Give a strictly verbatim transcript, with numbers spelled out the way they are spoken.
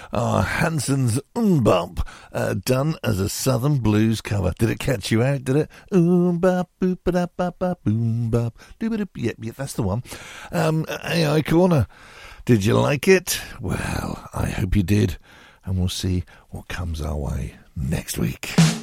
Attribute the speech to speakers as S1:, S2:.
S1: uh, Hanson's Umbump, uh, done as a Southern blues cover. Did it catch you out, did it? Umbop, boop, ba da ba ba boom bop. Yep, yep, that's the one. Um, A I Corner. Did you like it? Well, I hope you did. And we'll see what comes our way next week.